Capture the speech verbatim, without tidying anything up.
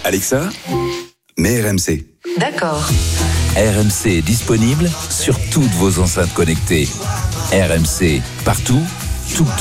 Alexa, mets R M C. D'accord. R M C est disponible sur toutes vos enceintes connectées. R M C, partout, tout le temps.